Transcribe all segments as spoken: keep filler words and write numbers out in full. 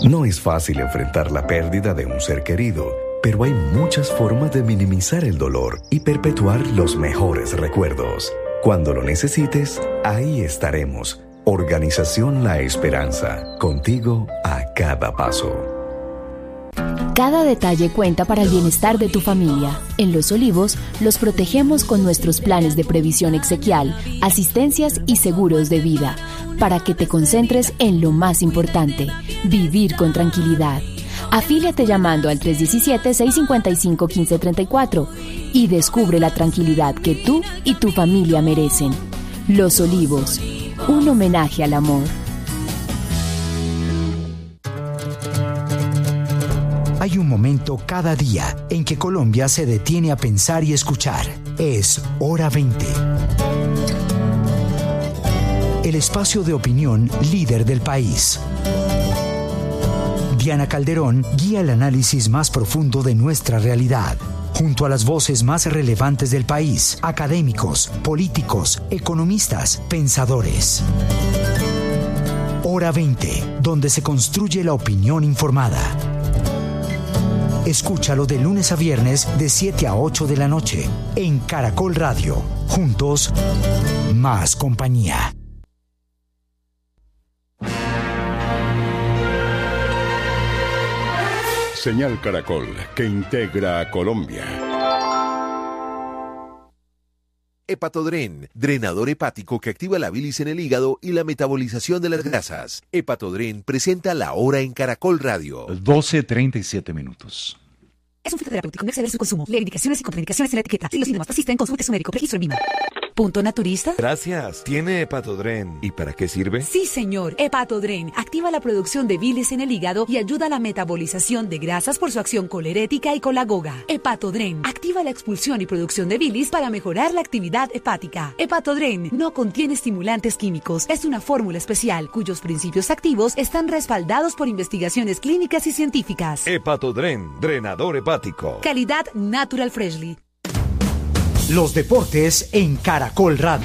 No es fácil enfrentar la pérdida de un ser querido, pero hay muchas formas de minimizar el dolor y perpetuar los mejores recuerdos. Cuando lo necesites, ahí estaremos. Organización La Esperanza, contigo a cada paso. Cada detalle cuenta para el bienestar de tu familia. En Los Olivos, los protegemos con nuestros planes de previsión exequial, asistencias y seguros de vida, para que te concentres en lo más importante, vivir con tranquilidad. Afíliate llamando al tres uno siete, seis cinco cinco, uno cinco tres cuatro y descubre la tranquilidad que tú y tu familia merecen. Los Olivos, un homenaje al amor. Hay un momento cada día en que Colombia se detiene a pensar y escuchar. Es Hora veinte. El espacio de opinión líder del país. Diana Calderón guía el análisis más profundo de nuestra realidad, junto a las voces más relevantes del país, académicos, políticos, economistas, pensadores. Hora veinte, donde se construye la opinión informada. Escúchalo de lunes a viernes de siete a ocho de la noche en Caracol Radio. Juntos, más compañía. Señal Caracol, que integra a Colombia. Hepatodren, drenador hepático que activa la bilis en el hígado y la metabolización de las grasas. Hepatodren presenta La Hora en Caracol Radio. doce treinta y siete minutos. Es un fitoterapéutico, no exceder su consumo. Lee indicaciones y contraindicaciones en la etiqueta. Si los síntomas persisten, consulte a su médico. Registro en Vima. ¿Punto naturista? Gracias. ¿Tiene Hepatodren? ¿Y para qué sirve? Sí, señor. Hepatodren activa la producción de bilis en el hígado y ayuda a la metabolización de grasas por su acción colerética y colagoga. Hepatodren activa la expulsión y producción de bilis para mejorar la actividad hepática. Hepatodren no contiene estimulantes químicos. Es una fórmula especial cuyos principios activos están respaldados por investigaciones clínicas y científicas. Hepatodren, drenador hepático. Calidad Natural Freshly. Los deportes en Caracol Radio.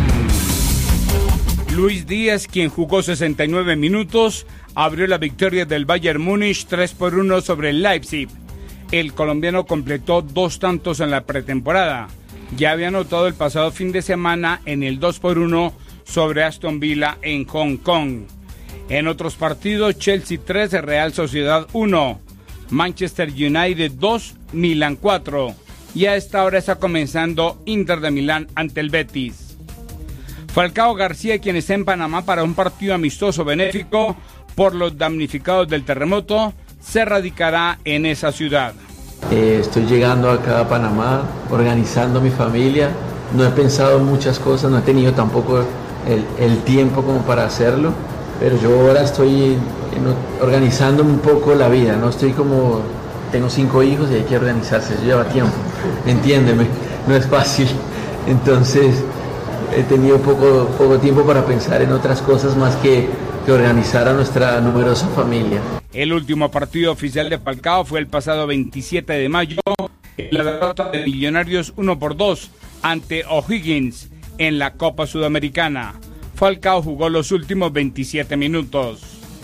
Luis Díaz, quien jugó sesenta y nueve minutos, abrió la victoria del Bayern Múnich tres por uno sobre el Leipzig. El colombiano completó dos tantos en la pretemporada. Ya había anotado el pasado fin de semana en el dos por uno sobre Aston Villa en Hong Kong. En otros partidos, Chelsea tres, Real Sociedad uno, Manchester United dos, Milan cuatro. Y a esta hora está comenzando Inter de Milán ante el Betis. Falcao García, quien está en Panamá para un partido amistoso benéfico por los damnificados del terremoto, se radicará en esa ciudad. Eh, estoy llegando acá a Panamá, organizando mi familia. No he pensado muchas cosas, no he tenido tampoco el, el tiempo como para hacerlo, pero yo ahora estoy en, organizándome un poco la vida, no estoy como... Tengo cinco hijos y hay que organizarse, eso lleva tiempo, entiéndeme, no es fácil. Entonces he tenido poco, poco tiempo para pensar en otras cosas más que, que organizar a nuestra numerosa familia. El último partido oficial de Falcao fue el pasado veintisiete de mayo, en la derrota de Millonarios uno por dos ante O'Higgins en la Copa Sudamericana. Falcao jugó los últimos veintisiete minutos.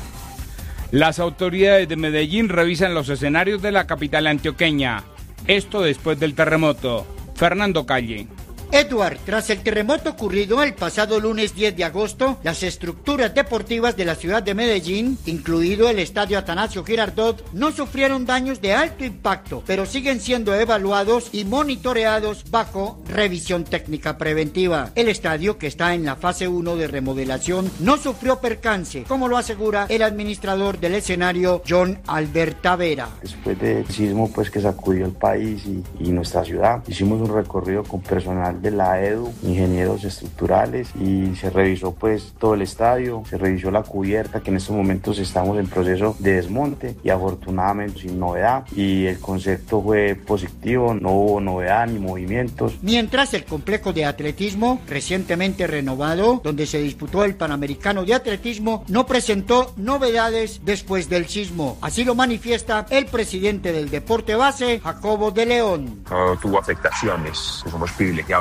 Las autoridades de Medellín revisan los escenarios de la capital antioqueña. Esto después del terremoto. Fernando Calle. Edward, tras el terremoto ocurrido el pasado lunes diez de agosto, las estructuras deportivas de la ciudad de Medellín, incluido el estadio Atanasio Girardot, no sufrieron daños de alto impacto, pero siguen siendo evaluados y monitoreados bajo revisión técnica preventiva. El estadio, que está en la fase uno de remodelación, no sufrió percance, como lo asegura el administrador del escenario, John Albert Tavera. Después del sismo pues, que sacudió el país y, y nuestra ciudad, hicimos un recorrido con personal de la E D U, ingenieros estructurales, y se revisó pues todo el estadio, se revisó la cubierta, que en estos momentos estamos en proceso de desmonte y afortunadamente sin novedad, y el concepto fue positivo, no hubo novedad ni movimientos. Mientras el complejo de atletismo, recientemente renovado, donde se disputó el Panamericano de Atletismo, no presentó novedades después del sismo. Así lo manifiesta el presidente del deporte base, Jacobo de León. No tuvo afectaciones, somos privilegiados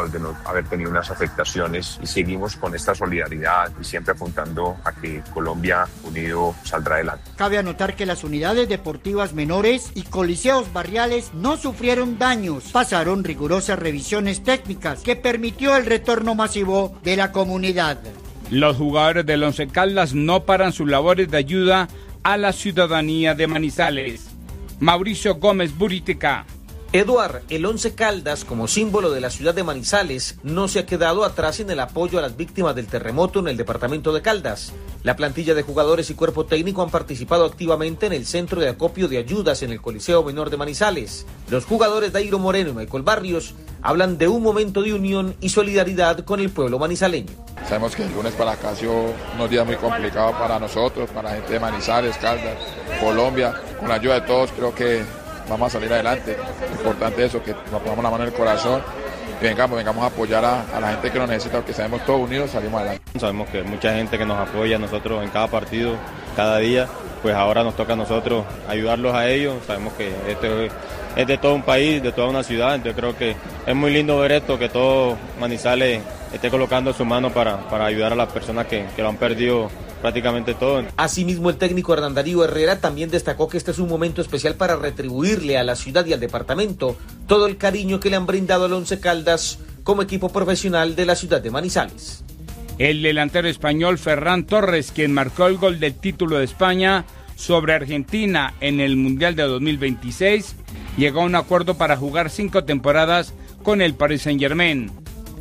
de no haber tenido unas afectaciones y seguimos con esta solidaridad y siempre apuntando a que Colombia unido saldrá adelante. Cabe anotar que las unidades deportivas menores y coliseos barriales no sufrieron daños, pasaron rigurosas revisiones técnicas que permitió el retorno masivo de la comunidad. Los jugadores del Once Caldas no paran sus labores de ayuda a la ciudadanía de Manizales. Mauricio Gómez Buritica. Eduard, el Once Caldas, como símbolo de la ciudad de Manizales, no se ha quedado atrás en el apoyo a las víctimas del terremoto en el departamento de Caldas. La plantilla de jugadores y cuerpo técnico han participado activamente en el centro de acopio de ayudas en el Coliseo Menor de Manizales. Los jugadores Dairo Moreno y Michael Barrios hablan de un momento de unión y solidaridad con el pueblo manizaleño. Sabemos que el lunes para acá ha sido unos días muy complicados para nosotros, para la gente de Manizales, Caldas, Colombia. Con la ayuda de todos creo que vamos a salir adelante. Lo importante es eso, que nos pongamos la mano en el corazón y vengamos, vengamos a apoyar a, a la gente que nos necesita, porque sabemos todos unidos salimos adelante. Sabemos que mucha gente que nos apoya a nosotros en cada partido, cada día, pues ahora nos toca a nosotros ayudarlos a ellos. Sabemos que esto es, es de todo un país, de toda una ciudad, entonces creo que es muy lindo ver esto, que todo Manizales esté colocando su mano para, para ayudar a las personas que, que lo han perdido prácticamente todo. Asimismo, el técnico Hernán Darío Herrera también destacó que este es un momento especial para retribuirle a la ciudad y al departamento todo el cariño que le han brindado al Once Caldas como equipo profesional de la ciudad de Manizales. El delantero español Ferran Torres, quien marcó el gol del título de España sobre Argentina en el Mundial de dos mil veintiséis, llegó a un acuerdo para jugar cinco temporadas con el Paris Saint-Germain.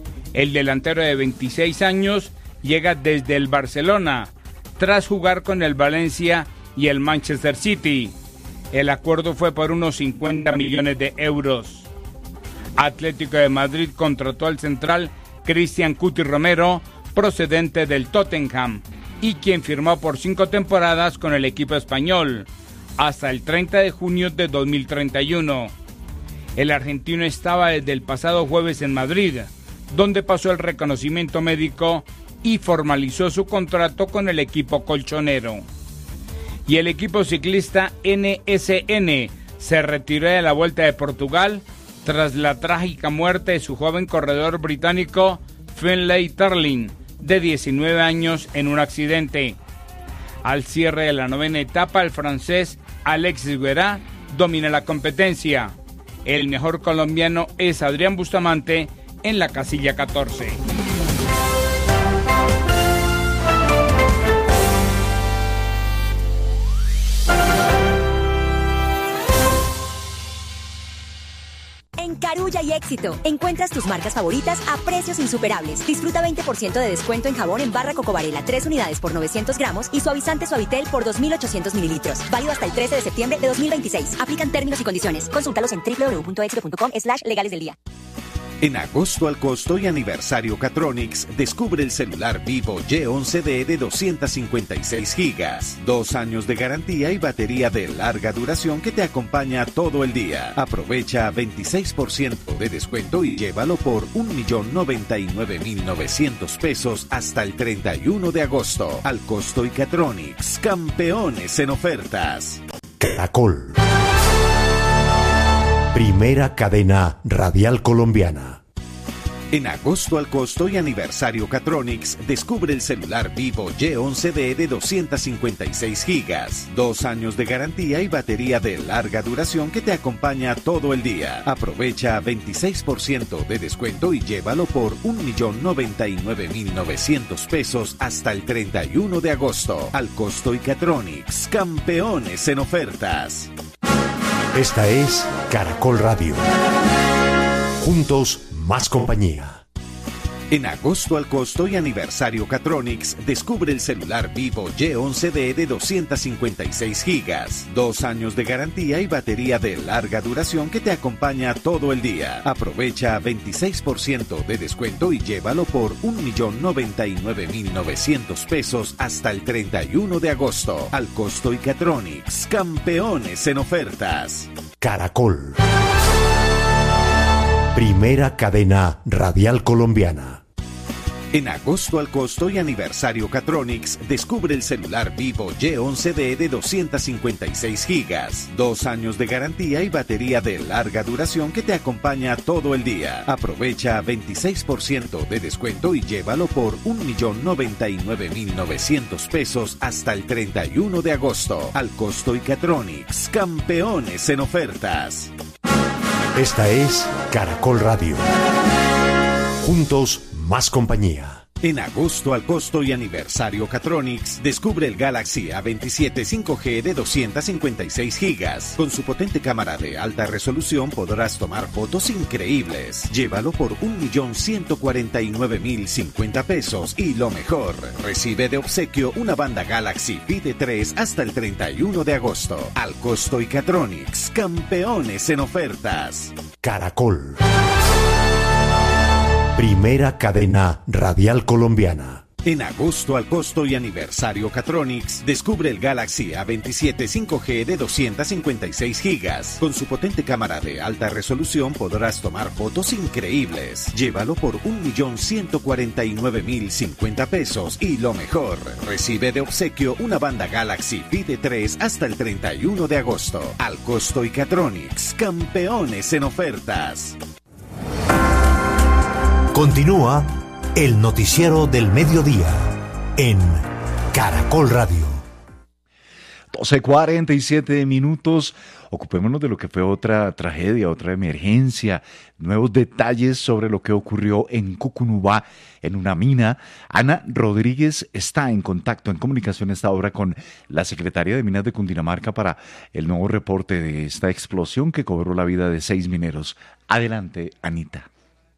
El delantero de veintiséis años llega desde el Barcelona, tras jugar con el Valencia y el Manchester City. El acuerdo fue por unos cincuenta millones de euros. Atlético de Madrid contrató al central Cristian Cuti Romero, procedente del Tottenham, y quien firmó por cinco temporadas con el equipo español, hasta el treinta de junio de dos mil treinta y uno. El argentino estaba desde el pasado jueves en Madrid, donde pasó el reconocimiento médico y formalizó su contrato con el equipo colchonero. Y el equipo ciclista N S N se retiró de la Vuelta de Portugal tras la trágica muerte de su joven corredor británico Finlay Terling, de diecinueve años, en un accidente. Al cierre de la novena etapa, el francés Alexis Guerra domina la competencia. El mejor colombiano es Adrián Bustamante en la casilla catorce. En Carulla y Éxito, encuentras tus marcas favoritas a precios insuperables. Disfruta veinte por ciento de descuento en jabón en barra Coco Varela, tres unidades por novecientos gramos y suavizante Suavitel por dos mil ochocientos mililitros. Válido hasta el trece de septiembre de dos mil veintiséis. Aplican términos y condiciones. Consúltalos en doble u doble u doble u punto éxito punto com slash legales del día. En agosto al costo y aniversario Catronics, descubre el celular Vivo Y once D de doscientos cincuenta y seis gigas, dos años de garantía y batería de larga duración que te acompaña todo el día. Aprovecha veintiséis por ciento de descuento y llévalo por un millón noventa y nueve mil novecientos pesos hasta el treinta y uno de agosto. Al costo y Catronics, campeones en ofertas. Caracol. Primera cadena radial colombiana. En agosto al costo y aniversario Catronics, descubre el celular Vivo Y once D de doscientos cincuenta y seis gigas, dos años de garantía y batería de larga duración que te acompaña todo el día. Aprovecha veintiséis por ciento de descuento y llévalo por un millón noventa y nueve mil novecientos pesos hasta el treinta y uno de agosto. Al costo y Catronics, campeones en ofertas. Esta es Caracol Radio. Juntos, más compañía. En agosto al costo y aniversario Catronics, descubre el celular Vivo Y once D de doscientos cincuenta y seis gigas, dos años de garantía y batería de larga duración que te acompaña todo el día. Aprovecha veintiséis por ciento de descuento y llévalo por un millón noventa y nueve mil novecientos pesos hasta el treinta y uno de agosto. Al costo y Catronics, campeones en ofertas. Caracol. Primera cadena radial colombiana. En agosto al costo y aniversario Catronics, descubre el celular Vivo Y once D de doscientos cincuenta y seis gigas, dos años de garantía y batería de larga duración que te acompaña todo el día. Aprovecha veintiséis por ciento de descuento y llévalo por un millón noventa y nueve mil novecientos pesos hasta el treinta y uno de agosto. Al costo y Catronics, campeones en ofertas. Esta es Caracol Radio. Juntos, más compañía. En agosto al costo y aniversario Catronics, descubre el Galaxy A veintisiete cinco G de doscientos cincuenta y seis gigas. Con su potente cámara de alta resolución podrás tomar fotos increíbles. Llévalo por un millón ciento cuarenta y nueve mil cincuenta pesos y lo mejor, recibe de obsequio una banda Galaxy Fide tres hasta el treinta y uno de agosto. Al costo y Catronics, campeones en ofertas. Caracol. Primera cadena radial colombiana. En agosto al costo y aniversario Catronics, descubre el Galaxy A veintisiete cinco G de doscientos cincuenta y seis gigas. Con su potente cámara de alta resolución podrás tomar fotos increíbles. Llévalo por un millón ciento cuarenta y nueve mil cincuenta pesos y lo mejor, recibe de obsequio una banda Galaxy Fide tres hasta el treinta y uno de agosto. Al costo y Catronics, campeones en ofertas. Continúa el noticiero del mediodía en Caracol Radio. doce cuarenta y siete minutos. Ocupémonos de lo que fue otra tragedia, otra emergencia, nuevos detalles sobre lo que ocurrió en Cucunubá, en una mina. Ana Rodríguez está en contacto, en comunicación a esta hora con la secretaria de Minas de Cundinamarca para el nuevo reporte de esta explosión que cobró la vida de seis mineros. Adelante, Anita.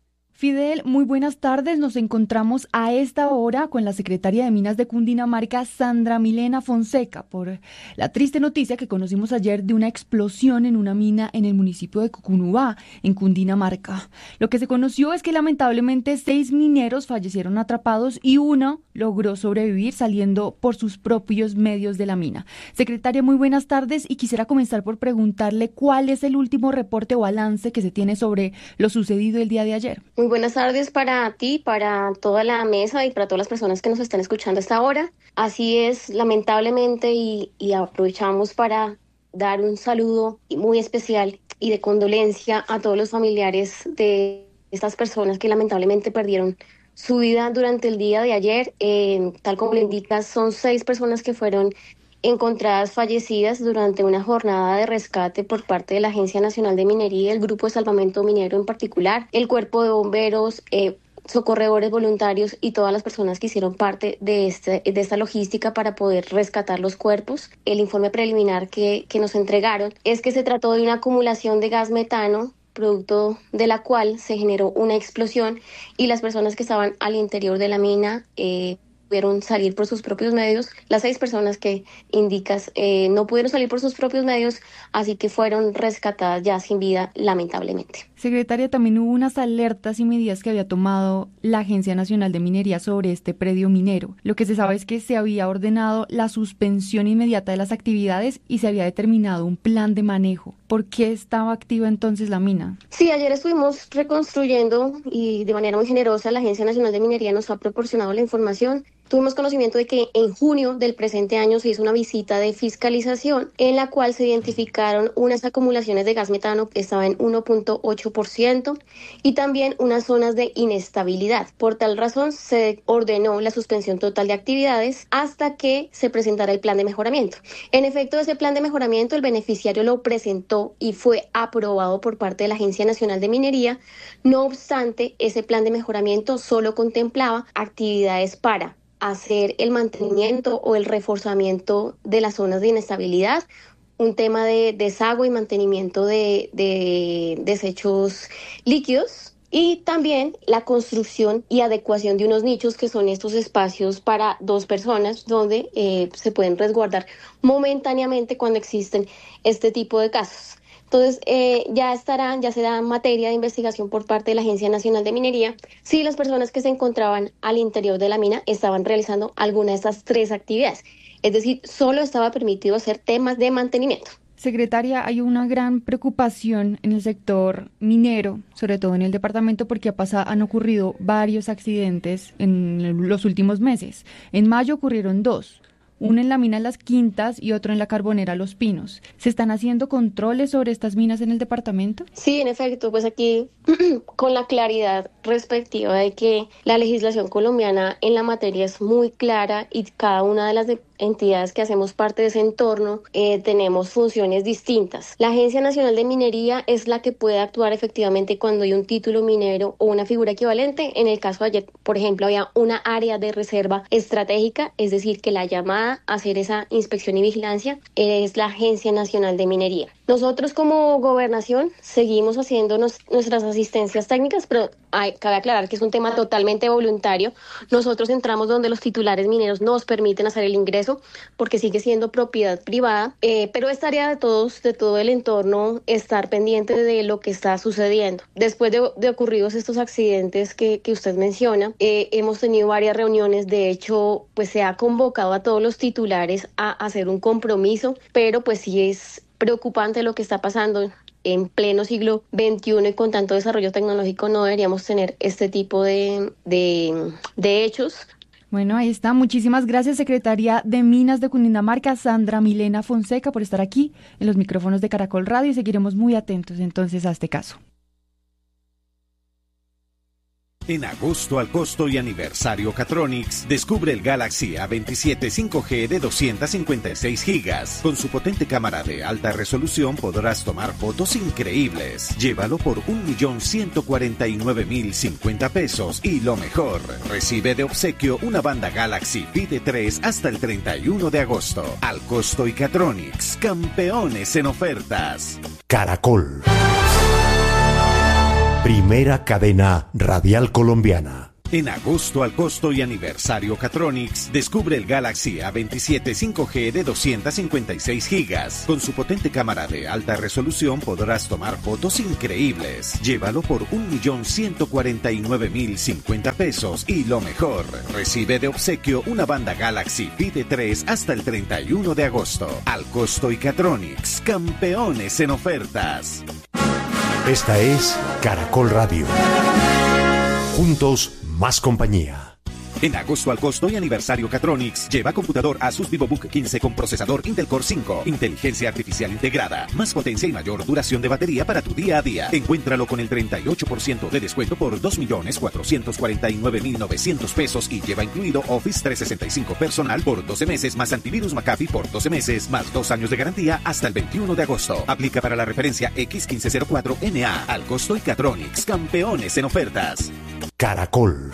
Fidel, muy buenas tardes. Nos encontramos a esta hora con la secretaria de Minas de Cundinamarca, Sandra Milena Fonseca, por la triste noticia que conocimos ayer de una explosión en una mina en el municipio de Cucunubá, en Cundinamarca. Lo que se conoció es que lamentablemente seis mineros fallecieron atrapados y uno logró sobrevivir saliendo por sus propios medios de la mina. Secretaria, muy buenas tardes y quisiera comenzar por preguntarle cuál es el último reporte o balance que se tiene sobre lo sucedido el día de ayer. Muy buenas tardes para ti, para toda la mesa y para todas las personas que nos están escuchando a esta hora. Así es, lamentablemente, y, y aprovechamos para dar un saludo muy especial y de condolencia a todos los familiares de estas personas que lamentablemente perdieron su vida durante el día de ayer. Eh, tal como le indicas, son seis personas que fueron encontradas fallecidas durante una jornada de rescate por parte de la Agencia Nacional de Minería, el Grupo de Salvamento Minero en particular, el Cuerpo de Bomberos, eh, socorredores voluntarios y todas las personas que hicieron parte de, este, de esta logística para poder rescatar los cuerpos. El informe preliminar que, que nos entregaron es que se trató de una acumulación de gas metano, producto de la cual se generó una explosión y las personas que estaban al interior de la mina eh, pudieron salir por sus propios medios. Las seis personas que indicas eh, no pudieron salir por sus propios medios, así que fueron rescatadas ya sin vida, lamentablemente. Secretaria, también hubo unas alertas y medidas que había tomado la Agencia Nacional de Minería sobre este predio minero. Lo que se sabe es que se había ordenado la suspensión inmediata de las actividades y se había determinado un plan de manejo. ¿Por qué estaba activa entonces la mina? Sí, ayer estuvimos reconstruyendo y de manera muy generosa la Agencia Nacional de Minería nos ha proporcionado la información. Tuvimos conocimiento de que en junio del presente año se hizo una visita de fiscalización en la cual se identificaron unas acumulaciones de gas metano que estaban en uno punto ocho por ciento y también unas zonas de inestabilidad. Por tal razón se ordenó la suspensión total de actividades hasta que se presentara el plan de mejoramiento. En efecto, ese plan de mejoramiento el beneficiario lo presentó y fue aprobado por parte de la Agencia Nacional de Minería. No obstante, ese plan de mejoramiento solo contemplaba actividades para hacer el mantenimiento o el reforzamiento de las zonas de inestabilidad, un tema de desagüe y mantenimiento de, de desechos líquidos y también la construcción y adecuación de unos nichos que son estos espacios para dos personas donde eh, se pueden resguardar momentáneamente cuando existen este tipo de casos. Entonces, eh, ya estarán, ya será materia de investigación por parte de la Agencia Nacional de Minería si las personas que se encontraban al interior de la mina estaban realizando alguna de estas tres actividades. Es decir, solo estaba permitido hacer temas de mantenimiento. Secretaria, hay una gran preocupación en el sector minero, sobre todo en el departamento, porque ha pasado, han ocurrido varios accidentes en los últimos meses. En mayo ocurrieron dos, uno en la mina Las Quintas y otro en la carbonera Los Pinos. ¿Se están haciendo controles sobre estas minas en el departamento? Sí, en efecto, pues aquí con la claridad respectiva de que la legislación colombiana en la materia es muy clara y cada una de las de entidades que hacemos parte de ese entorno eh, tenemos funciones distintas. La Agencia Nacional de Minería es la que puede actuar efectivamente cuando hay un título minero o una figura equivalente. En el caso de ayer, por ejemplo, había una área de reserva estratégica, es decir, que la llamada a hacer esa inspección y vigilancia es la Agencia Nacional de Minería. Nosotros como gobernación seguimos haciendo nos, nuestras asistencias técnicas, pero hay, cabe aclarar que es un tema totalmente voluntario. Nosotros entramos donde los titulares mineros nos permiten hacer el ingreso porque sigue siendo propiedad privada, eh, pero es tarea de todos, de todo el entorno, estar pendiente de lo que está sucediendo. Después de, de ocurridos estos accidentes que, que usted menciona, eh, hemos tenido varias reuniones. De hecho, pues se ha convocado a todos los titulares a hacer un compromiso, pero pues sí es preocupante lo que está pasando. En pleno siglo veintiuno y con tanto desarrollo tecnológico no deberíamos tener este tipo de, de, de hechos. Bueno, ahí está. Muchísimas gracias, secretaria de Minas de Cundinamarca, Sandra Milena Fonseca, por estar aquí en los micrófonos de Caracol Radio, y seguiremos muy atentos entonces a este caso. En agosto al costo y aniversario Catronics, descubre el Galaxy A veintisiete cinco G de doscientas cincuenta y seis gigas. Con su potente cámara de alta resolución podrás tomar fotos increíbles. Llévalo por un millón ciento cuarenta y nueve mil cincuenta pesos y lo mejor, recibe de obsequio una banda Galaxy Pide tres hasta el treinta y uno de agosto. Al costo y Catronics, campeones en ofertas. Caracol. Primera cadena radial colombiana. En agosto al costo y aniversario Catronics, descubre el Galaxy A veintisiete cinco G de doscientas cincuenta y seis gigas. Con su potente cámara de alta resolución podrás tomar fotos increíbles. Llévalo por un millón ciento cuarenta y nueve mil cincuenta pesos y lo mejor, recibe de obsequio una banda Galaxy Pide tres hasta el treinta y uno de agosto. Al costo y Catronics, campeones en ofertas. Esta es Caracol Radio. Juntos, más compañía. En agosto al costo y aniversario Catronics, lleva computador Asus VivoBook quince con procesador Intel Core cinco, inteligencia artificial integrada, más potencia y mayor duración de batería para tu día a día. Encuéntralo con el treinta y ocho por ciento de descuento por dos millones cuatrocientos cuarenta y nueve mil novecientos pesos y lleva incluido Office trescientos sesenta y cinco personal por doce meses, más antivirus McAfee por doce meses, más dos años de garantía hasta el veintiuno de agosto. Aplica para la referencia X quince cero cuatro N A. Al costo y Catronics, campeones en ofertas. Caracol.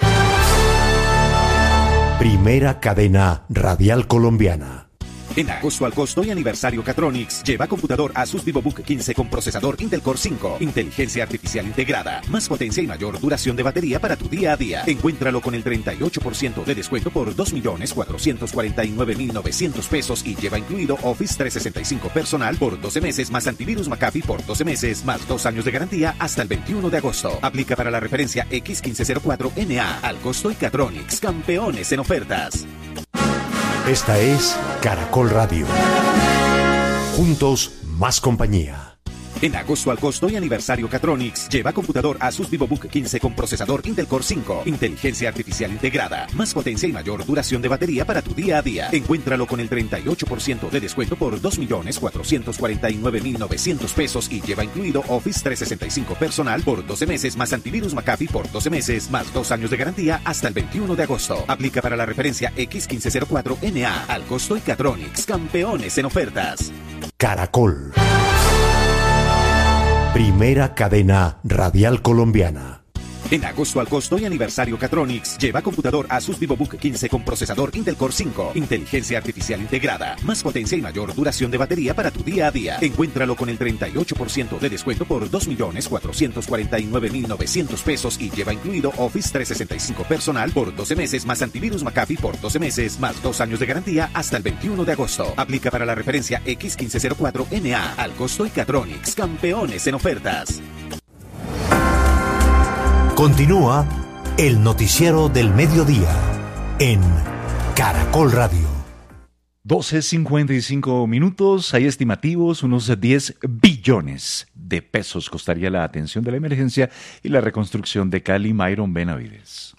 Primera cadena radial colombiana. En agosto al costo y aniversario Catronics, lleva computador Asus VivoBook quince con procesador Intel Core cinco, inteligencia artificial integrada, más potencia y mayor duración de batería para tu día a día. Encuéntralo con el treinta y ocho por ciento de descuento por dos millones cuatrocientos cuarenta y nueve mil novecientos pesos y lleva incluido Office trescientos sesenta y cinco personal por doce meses, más antivirus McAfee por doce meses, más dos años de garantía hasta el veintiuno de agosto. Aplica para la referencia X quince cero cuatro N A. Al costo y Catronics, campeones en ofertas. Esta es Caracol Radio. Juntos, más compañía. En agosto al costo y aniversario Catronics, lleva computador Asus VivoBook quince con procesador Intel Core cinco, inteligencia artificial integrada, más potencia y mayor duración de batería para tu día a día. Encuéntralo con el treinta y ocho por ciento de descuento por dos millones cuatrocientos cuarenta y nueve mil novecientos pesos y lleva incluido Office trescientos sesenta y cinco personal por doce meses, más antivirus McAfee por doce meses, más dos años de garantía hasta el veintiuno de agosto. Aplica para la referencia X quince cero cuatro N A. Al costo y Catronics, campeones en ofertas. Caracol. Primera cadena radial colombiana. En agosto al costo y aniversario Catronics, lleva computador Asus VivoBook quince con procesador Intel Core cinco, inteligencia artificial integrada, más potencia y mayor duración de batería para tu día a día. Encuéntralo con el treinta y ocho por ciento de descuento por dos millones cuatrocientos cuarenta y nueve mil novecientos pesos y lleva incluido Office trescientos sesenta y cinco personal por doce meses, más antivirus McAfee por doce meses, más dos años de garantía hasta el veintiuno de agosto. Aplica para la referencia X quince cero cuatro N A. Al costo y Catronics, campeones en ofertas. Continúa el noticiero del mediodía en Caracol Radio. doce cincuenta y cinco minutos, hay estimativos, unos diez billones de pesos costaría la atención de la emergencia y la reconstrucción de Cali. Myron Benavides.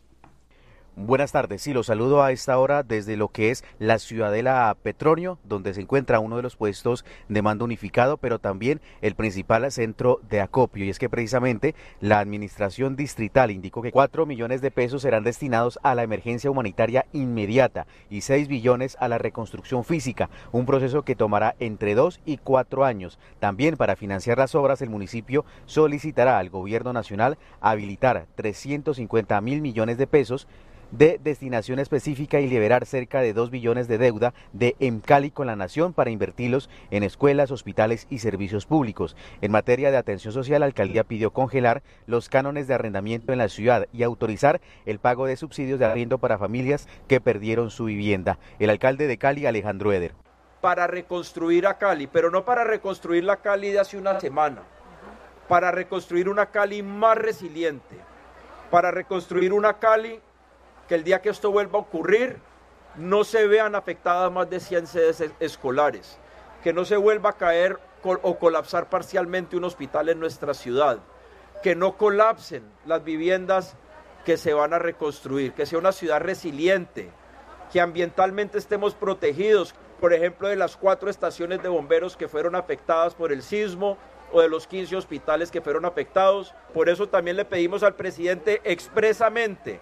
Buenas tardes, sí, los saludo a esta hora desde lo que es la Ciudadela Petronio, donde se encuentra uno de los puestos de mando unificado, pero también el principal centro de acopio, y es que precisamente la administración distrital indicó que cuatro millones de pesos serán destinados a la emergencia humanitaria inmediata y seis billones a la reconstrucción física, un proceso que tomará entre dos y cuatro años. También para financiar las obras, el municipio solicitará al gobierno nacional habilitar trescientos cincuenta mil millones de pesos de destinación específica y liberar cerca de dos billones de deuda de Emcali con la nación para invertirlos en escuelas, hospitales y servicios públicos. En materia de atención social, la alcaldía pidió congelar los cánones de arrendamiento en la ciudad y autorizar el pago de subsidios de arriendo para familias que perdieron su vivienda. El alcalde de Cali, Alejandro Eder. Para reconstruir a Cali, pero no para reconstruir la Cali de hace una semana, para reconstruir una Cali más resiliente, para reconstruir una Cali que el día que esto vuelva a ocurrir no se vean afectadas más de cien sedes escolares, que no se vuelva a caer o colapsar parcialmente un hospital en nuestra ciudad, que no colapsen las viviendas que se van a reconstruir, que sea una ciudad resiliente, que ambientalmente estemos protegidos, por ejemplo, de las cuatro estaciones de bomberos que fueron afectadas por el sismo o de los quince hospitales que fueron afectados. Por eso también le pedimos al presidente expresamente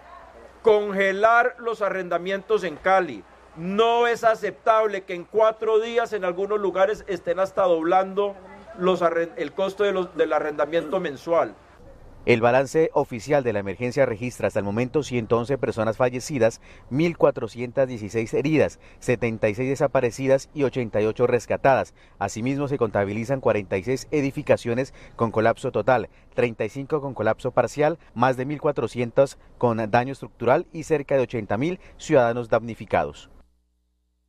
congelar los arrendamientos en Cali. No es aceptable que en cuatro días en algunos lugares estén hasta doblando los el costo de los, del arrendamiento mensual. El balance oficial de la emergencia registra hasta el momento ciento once personas fallecidas, mil cuatrocientas dieciséis heridas, setenta y seis desaparecidas y ochenta y ocho rescatadas. Asimismo, se contabilizan cuarenta y seis edificaciones con colapso total, treinta y cinco con colapso parcial, más de mil cuatrocientos con daño estructural y cerca de ochenta mil ciudadanos damnificados.